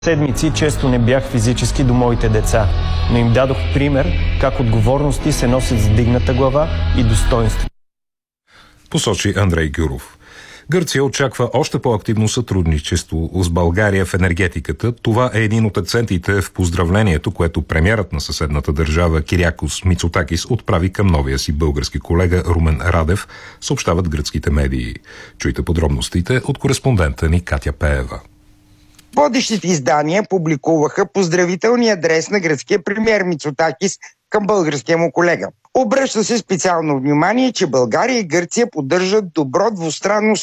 седмици често не бях физически до моите деца, но им дадох пример как отговорности се носят с дигната глава и достоинство. Посочи Андрей Гюров. Гърция очаква още по-активно сътрудничество с България в енергетиката. Това е един от акцентите в поздравлението, което премиерът на съседната държава Кириакос Мицотакис отправи към новия си български колега Румен Радев, съобщават гръцките медии. Чуйте подробностите от кореспондента ни Катя Пеева. Водещите издания публикуваха поздравителния адрес на гръцкия премиер Мицотакис към българския му колега. Обръща се специално внимание, че България и Гърция поддържат добро двустранно